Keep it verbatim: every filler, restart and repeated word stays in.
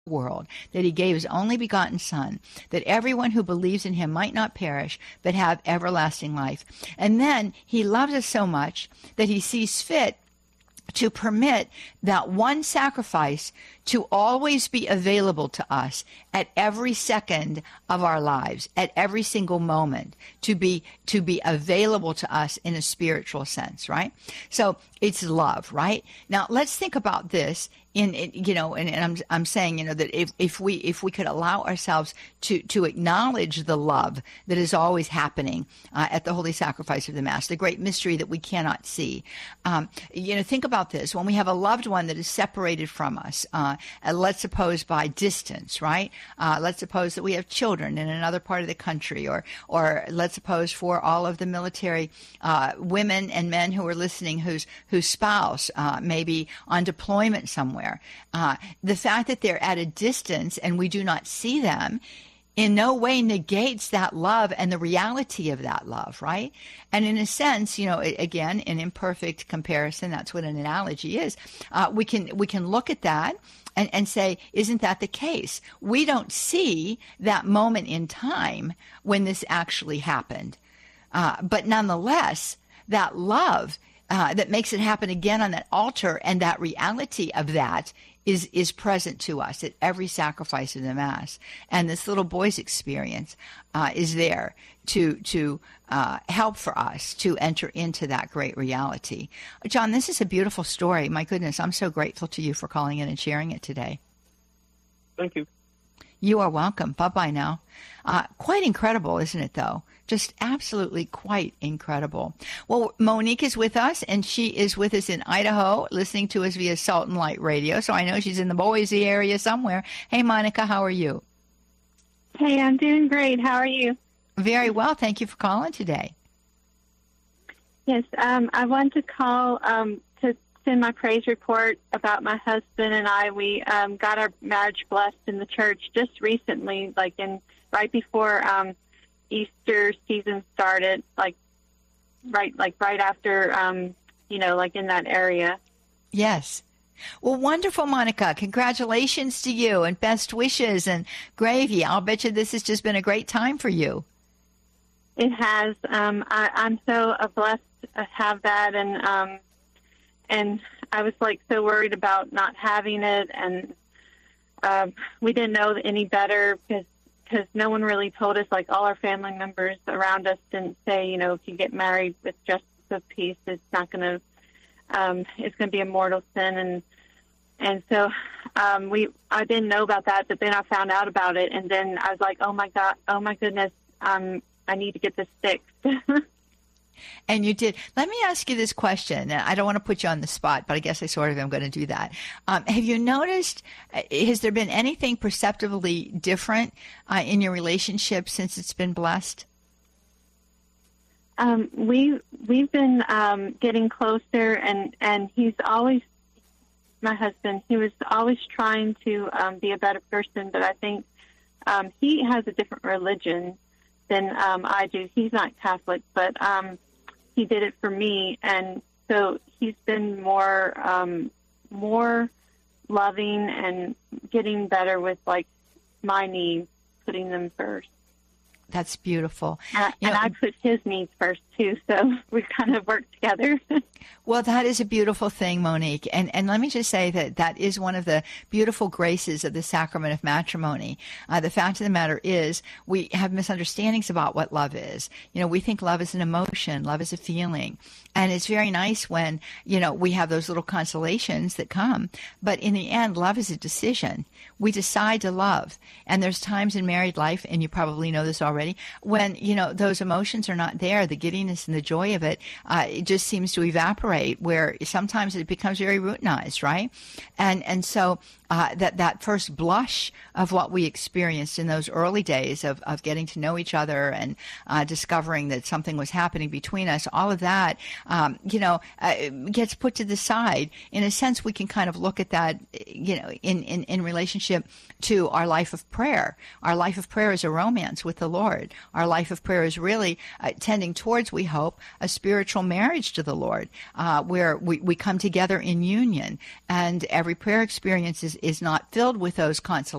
world, that he gave his only begotten Son, that everyone who believes in him might not perish, but have everlasting life. And then he loves us so much that he sees fit to permit that one sacrifice to always be available to us at every second of our lives, at every single moment, to be to be available to us in a spiritual sense, right? So it's love, right? Now let's think about this in, in you know, and, and I'm I'm saying, you know, that if, if we if we could allow ourselves to to acknowledge the love that is always happening uh, at the holy sacrifice of the Mass, the great mystery that we cannot see. Um, you know, think about this: when we have a loved one that is separated from us, uh, uh, let's suppose by distance, right? Uh, let's suppose that we have children in another part of the country, or or let's suppose for all of the military uh, women and men who are listening, whose whose spouse uh, may be on deployment somewhere. Uh, the fact that they're at a distance and we do not see them in no way negates that love and the reality of that love, right? And in a sense, you know, again, an imperfect comparison, that's what an analogy is. Uh, we can we can look at that and, and say, isn't that the case? We don't see that moment in time when this actually happened. Uh, but nonetheless, that love Uh, that makes it happen again on that altar, and that reality of that is is present to us at every sacrifice of the Mass. And this little boy's experience uh, is there to to uh, help for us to enter into that great reality. John, this is a beautiful story. My goodness, I'm so grateful to you for calling in and sharing it today. Thank you. You are welcome. Bye-bye now. Uh, quite incredible, isn't it, though? Just absolutely quite incredible. Well, Monique is with us, and she is with us in Idaho, listening to us via Salt and Light Radio. So I know she's in the Boise area somewhere. Hey, Monica, how are you? Hey, I'm doing great. How are you? Very well. Thank you for calling today. Yes, um, I wanted to call um, to send my praise report about my husband and I. We um, got our marriage blessed in the church just recently, like in right before um, Easter season started, like right, like right after, um, you know, like in that area. Yes. Well, wonderful, Monica. Congratulations to you, and best wishes and gravy. I'll bet you this has just been a great time for you. It has. Um, I, I'm so uh, blessed to have that, and um, and I was like so worried about not having it, and uh, we didn't know any better because. Because no one really told us, like all our family members around us didn't say, you know, if you get married with justice of peace, it's not going to, um, it's going to be a mortal sin. And, and so um, we, I didn't know about that, but then I found out about it. And then I was like, oh my God, oh my goodness, um, I need to get this fixed. And you did. Let me ask you this question. I don't want to put you on the spot, but I guess I sort of am going to do that. Um, have you noticed, has there been anything perceptibly different uh, in your relationship since it's been blessed? Um, we, we've been um, getting closer, and, and he's always, my husband, he was always trying to um, be a better person, but I think um, he has a different religion than um, I do. He's not Catholic, but um, he did it for me, and so he's been more um, more loving and getting better with like my needs, putting them first. That's beautiful. And, and I put his needs first, too, so we kind of work together. Well, that is a beautiful thing, Monique. And and let me just say that that is one of the beautiful graces of the sacrament of matrimony. Uh, the fact of the matter is we have misunderstandings about what love is. You know, we think love is an emotion, love is a feeling. And it's very nice when, you know, we have those little consolations that come. But in the end, love is a decision. We decide to love. And there's times in married life, and you probably know this already, when, you know, those emotions are not there, the giddiness and the joy of it, uh, it just seems to evaporate, where sometimes it becomes very routinized, right? And and so uh, that, that first blush of what we experienced in those early days of, of getting to know each other and uh, discovering that something was happening between us, all of that, um, you know, uh, gets put to the side. In a sense, we can kind of look at that, you know, in, in, in relationship to our life of prayer. Our life of prayer is a romance with the Lord. Our life of prayer is really uh, tending towards, we hope, a spiritual marriage to the Lord, uh, where we, we come together in union, and every prayer experience is, is not filled with those consolations